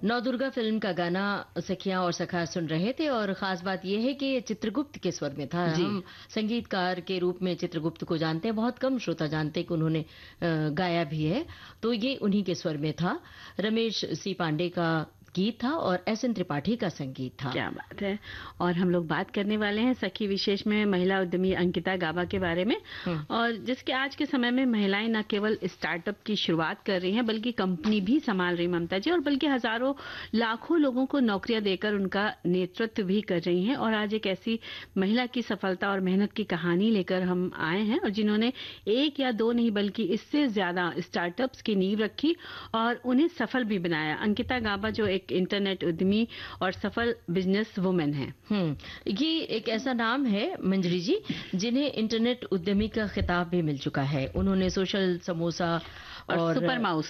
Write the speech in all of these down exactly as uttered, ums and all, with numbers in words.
Navdurga film का गाना सखियां और सखा सुन रहे थे और खास बात यह है कि ये चित्रगुप्त के स्वर में था। हम संगीतकार के रूप में चित्रगुप्त को जानते हैं, बहुत कम श्रोता जानते हैं कि उन्होंने गाया भी है, तो ये उन्हीं के स्वर में था। रमेश सी पांडे का गीत था और एस एन त्रिपाठी का संगीत था। क्या बात है। और हम लोग बात करने वाले हैं सखी विशेष में महिला उद्यमी अंकिता गाबा के बारे में, और जिसके आज के समय में महिलाएं न केवल स्टार्टअप की शुरुआत कर रही हैं बल्कि कंपनी भी संभाल रही ममता जी, और बल्कि हजारों लाखों लोगों को नौकरियां देकर उनका नेतृत्व भी कर रही हैं। और आज एक ऐसी महिला की सफलता और मेहनत की कहानी लेकर हम आए हैं, और जिन्होंने एक या दो नहीं बल्कि इससे ज्यादा स्टार्टअप्स की नींव रखी और उन्हें सफल भी बनाया। अंकिता गाबा जो एक इंटरनेट उद्यमी और सफल बिजनेस वुमेन है। हम्म, ये एक ऐसा नाम है मंजरी जी जिन्हें इंटरनेट उद्यमी का खिताब भी मिल चुका है। उन्होंने सोशल समोसा और, और सुपर माउस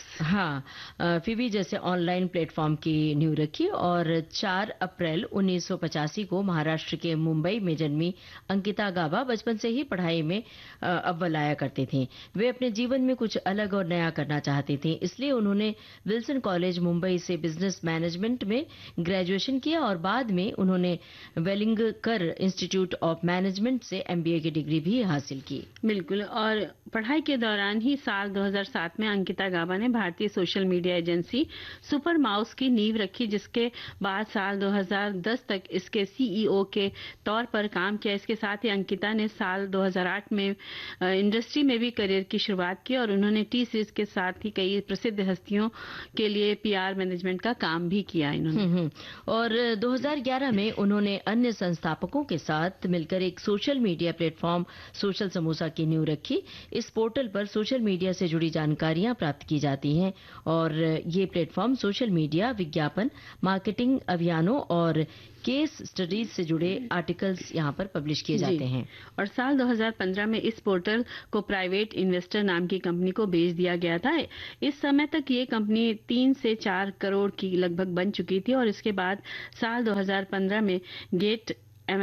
हाँ फिबी जैसे ऑनलाइन प्लेटफॉर्म की नींव रखी, और चार अप्रैल उन्नीस सौ पचासी को महाराष्ट्र के मुंबई में जन्मी अंकिता गाबा बचपन से ही पढ़ाई में अव्वल आया करती थी। वे अपने जीवन में कुछ अलग और नया करना चाहती थी, इसलिए उन्होंने विल्सन कॉलेज मुंबई से बिजनेस मैनेजमेंट में ग्रेजुएशन किया और बाद में उन्होंने वेलिंगकर इंस्टीट्यूट ऑफ मैनेजमेंट से एमबीए की डिग्री भी हासिल की। बिल्कुल, और पढ़ाई के दौरान ही साल दो हज़ार सात में अंकिता गाबा ने भारतीय social media agency super mouse की नींव रखी, जिसके बाद साल दो हज़ार दस तक इसके सीईओ के तौर पर काम किया। इसके साथ ही अंकिता ने साल दो हज़ार आठ में इंडस्ट्री में भी करियर की शुरुआत की और उन्होंने टी सीरीज के साथ ही कई प्रसिद्ध हस्तियों के लिए पीआर मैनेजमेंट का काम भी किया इन्होंने। और दो हज़ार ग्यारह में उन्होंने अन्य संस्थापकों के साथ मिलकर एक social media platform social samosa की नींव रखी। इस पोर्टल पर सोशल मीडिया से जुड़ी जानकारियां प्राप्त की जाती हैं और ये प्लेटफॉर्म सोशल मीडिया, विज्ञापन, मार्केटिंग अभियानों और केस स्टडीज से जुड़े आर्टिकल्स यहाँ पर पब्लिश किए जाते हैं। और साल दो हज़ार पंद्रह में इस पोर्टल को प्राइवेट इन्वेस्टर नाम की कंपनी को बेच दिया गया था। इस समय तक ये कंपनी तीन से चार करोड़ की लगभग बन चुकी थी, और इसके बाद साल दो हज़ार पंद्रह में गेट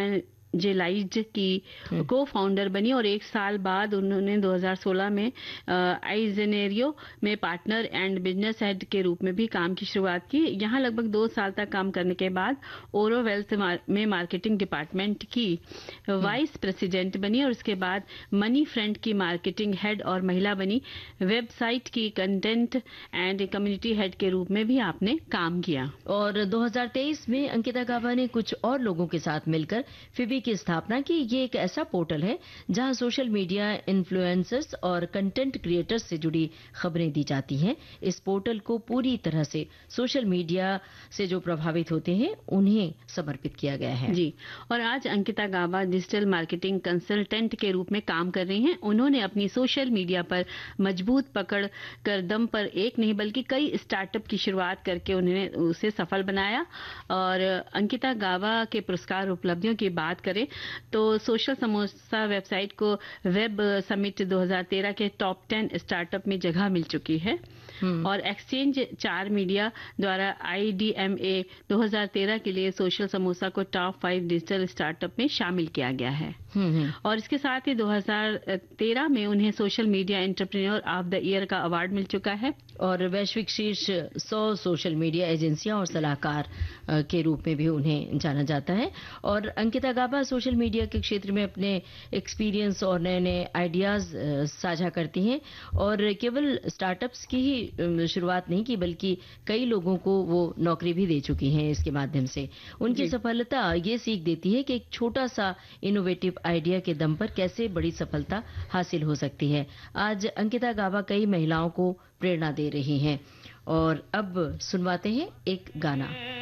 जेलाइज्ड की को फाउंडर बनी और एक साल बाद उन्होंने दो हज़ार सोलह में आइजेनेरियो में पार्टनर एंड बिजनेस हेड के रूप में भी काम की शुरुआत की। यहाँ लगभग दो साल तक काम करने के बाद ओरो वेल्थ में मार्केटिंग डिपार्टमेंट की वाइस प्रेसिडेंट बनी और इसके बाद मनी फ्रंट की मार्केटिंग हेड और महिला बनी। वेबसाइट की कंटेंट एंड कम्युनिटी हेड के रूप में भी आपने काम किया। और दो हज़ार तेईस में अंकिता गाबा ने कुछ और लोगों के साथ मिलकर फिबी की स्थापना की। ये एक ऐसा पोर्टल है जहां सोशल मीडिया इन्फ्लुएंसर्स और कंटेंट क्रिएटर्स से जुड़ी खबरें दी जाती हैं। इस पोर्टल को पूरी तरह से सोशल मीडिया से जो प्रभावित होते हैं उन्हें समर्पित किया गया है। जी, और आज अंकिता गाबा डिजिटल मार्केटिंग कंसल्टेंट के रूप में काम कर रही हैं। उन्होंने अपनी सोशल मीडिया पर मजबूत पकड़ कर दम पर एक नहीं बल्कि कई स्टार्टअप की शुरुआत करके उन्होंने उसे सफल बनाया। और अंकिता गाबा के पुरस्कार उपलब्धियों की बात करें तो सोशल समोसा वेबसाइट को वेब समिट दो हज़ार तेरह के टॉप टेन स्टार्टअप में जगह मिल चुकी है और एक्सचेंज चार मीडिया द्वारा आईडीएमए दो हज़ार तेरह के लिए सोशल समोसा को टॉप फाइव डिजिटल स्टार्टअप में शामिल किया गया है। और इसके साथ ही दो हज़ार तेरह में उन्हें social media entrepreneur of the year का अवार्ड मिल चुका है और वैश्विक शीर्ष सौ सोशल मीडिया एजेंसियां और सलाहकार के रूप में भी उन्हें जाना जाता है। और अंकिता गाबा सोशल मीडिया के क्षेत्र में अपने एक्सपीरियंस और नए नए आइडियाज साझा करती हैं और केवल स्टार्टअप्स की ही शुरुआत नहीं की बल्कि कई लोगों को वो नौकरी भी दे चुकी हैं इसके माध्यम से। उनकी सफलता ये सीख देती है कि एक छोटा सा इनोवेटिव आइडिया के दम पर कैसे बड़ी सफलता हासिल हो सकती है। आज अंकिता गाबा कई महिलाओं को प्रेरणा दे रही हैं और अब सुनवाते हैं एक गाना।